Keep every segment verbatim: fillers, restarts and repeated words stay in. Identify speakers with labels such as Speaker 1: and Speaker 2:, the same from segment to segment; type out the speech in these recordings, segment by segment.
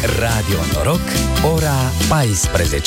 Speaker 1: Radio Noroc, ora paisprezece.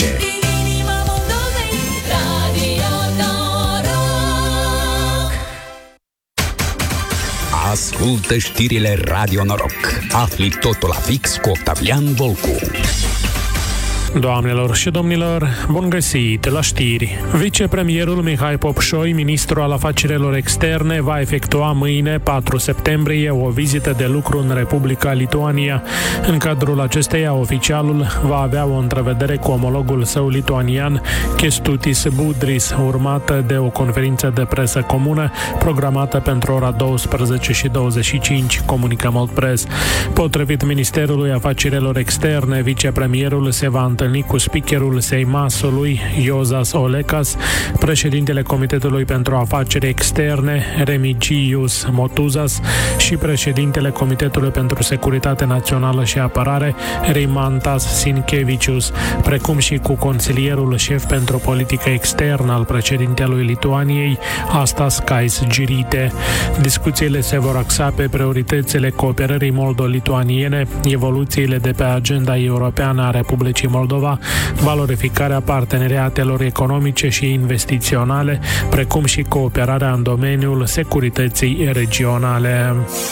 Speaker 1: Ascultă știrile Radio Noroc. Afli totul la fix cu Octavian Volcu.
Speaker 2: Doamnelor și domnilor, bun găsit la știri. Vicepremierul Mihai Popșoi, ministru al afacerilor externe, va efectua mâine, patru septembrie, o vizită de lucru în Republica Lituania. În cadrul acesteia, oficialul va avea o întrevedere cu omologul său lituanian, Kęstutis Budrys, urmată de o conferință de presă comună programată pentru ora douăsprezece și douăzeci și cinci, comunică Moldpress. Potrivit Ministerului Afacerilor Externe, vicepremierul se va întâlni cu speakerul Seimasului, Iozas Olekas, președintele Comitetului pentru Afaceri Externe, Remigius Motuzas, și președintele Comitetului pentru Securitate Națională și Apărare, Rimantas Sinkevicius, precum și cu consilierul șef pentru politică externă al președintelui Lituaniei, Astas Kais-Girite. Discuțiile se vor axa pe prioritățile cooperării moldo-lituaniene, evoluțiile de pe agenda europeană a Republicii Moldova, valorificarea parteneriatelor economice și investiționale, precum și cooperarea în domeniul securității regionale.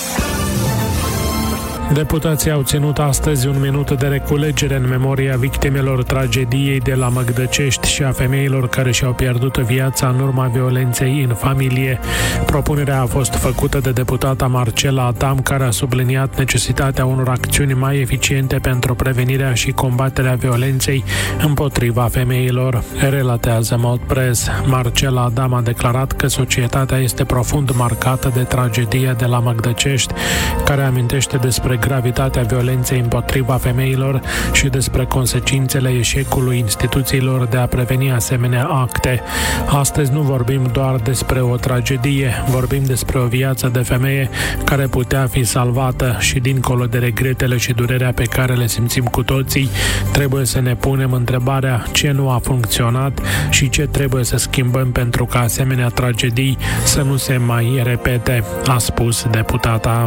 Speaker 2: Deputații au ținut astăzi un minut de reculegere în memoria victimelor tragediei de la Măgdăcești și a femeilor care și-au pierdut viața în urma violenței în familie. Propunerea a fost făcută de deputata Marcela Adam, care a subliniat necesitatea unor acțiuni mai eficiente pentru prevenirea și combaterea violenței împotriva femeilor. Relatează Moldpress. Marcela Adam a declarat că societatea este profund marcată de tragedia de la Măgdăcești, care amintește despre gravitatea violenței împotriva femeilor și despre consecințele eșecului instituțiilor de a preveni asemenea acte. Astăzi nu vorbim doar despre o tragedie, vorbim despre o viață de femeie care putea fi salvată și, dincolo de regretele și durerea pe care le simțim cu toții, trebuie să ne punem întrebarea ce nu a funcționat și ce trebuie să schimbăm pentru ca asemenea tragedii să nu se mai repete, a spus deputata.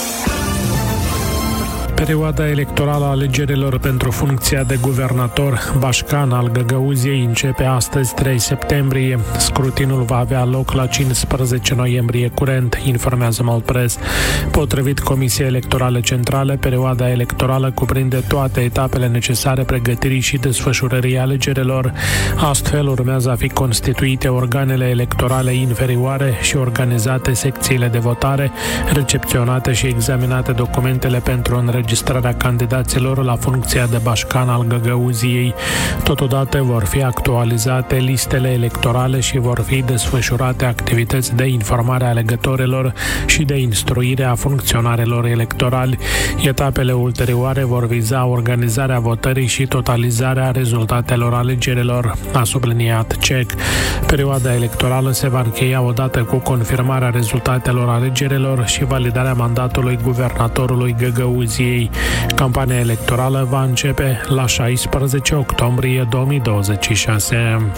Speaker 2: Perioada electorală a alegerilor pentru funcția de guvernator Bașcan al Găgăuziei începe astăzi, trei septembrie. Scrutinul va avea loc la cincisprezece noiembrie curent, informează Moldpress. Potrivit Comisiei Electorale Centrale, perioada electorală cuprinde toate etapele necesare pregătirii și desfășurării alegerilor. Astfel, urmează a fi constituite organele electorale inferioare și organizate secțiile de votare, recepționate și examinate documentele pentru înregistrare înregistrarea candidaților la funcția de Bașcan al Găgăuziei. Totodată vor fi actualizate listele electorale și vor fi desfășurate activități de informare a alegătorilor și de instruire a funcționarilor electorali. Etapele ulterioare vor viza organizarea votării și totalizarea rezultatelor alegerilor, a subliniat C E C. Perioada electorală se va încheia odată cu confirmarea rezultatelor alegerilor și validarea mandatului guvernatorului Găgăuziei. Campania electorală va începe la șaisprezece octombrie două mii douăzeci și șase.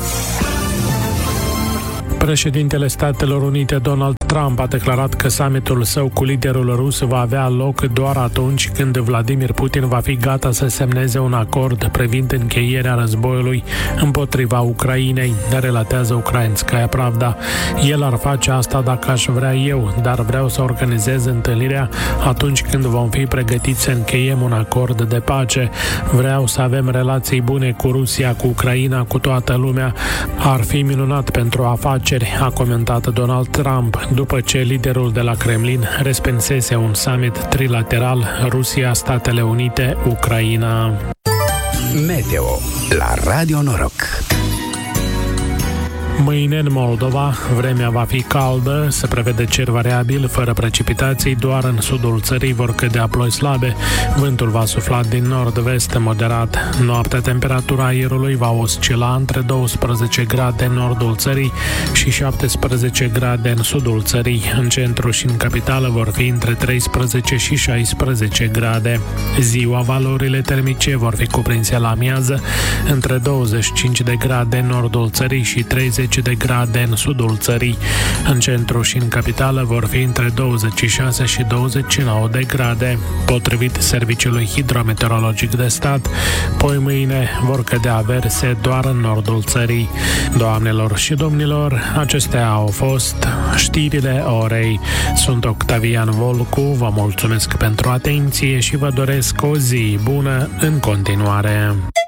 Speaker 2: Președintele Statelor Unite Donald Trump a declarat că summitul său cu liderul rus va avea loc doar atunci când Vladimir Putin va fi gata să semneze un acord privind încheierea războiului împotriva Ucrainei, relatează Ukrainskaya Pravda. El ar face asta dacă aș vrea eu, dar vreau să organizez întâlnirea atunci când vom fi pregătiți să încheiem un acord de pace. Vreau să avem relații bune cu Rusia, cu Ucraina, cu toată lumea. Ar fi minunat pentru afaceri, a comentat Donald Trump, după ce liderul de la Kremlin respensese un summit trilateral Rusia-Statele Unite, Ucraina.
Speaker 1: Meteo la Radio Noroc.
Speaker 2: Mâine în Moldova, vremea va fi caldă, se prevede cer variabil, fără precipitații, doar în sudul țării vor cădea ploi slabe. Vântul va sufla din nord-vest moderat. Noaptea, temperatura aerului va oscila între douăsprezece grade în nordul țării și șaptesprezece grade în sudul țării. În centru și în capitală vor fi între treisprezece și șaisprezece grade. Ziua, valorile termice vor fi cuprinse la amiază între douăzeci și cinci de grade în nordul țării și treizeci nouăsprezece de grade în sudul țării. În centru și în capitală vor fi între douăzeci și șase și douăzeci și nouă de grade. Potrivit Serviciului Hidrometeorologic de Stat, poi mâine vor cădea averse doar în nordul țării. Doamnelor și domnilor, acestea au fost știrile orei. Sunt Octavian Volcu, vă mulțumesc pentru atenție și vă doresc o zi bună în continuare.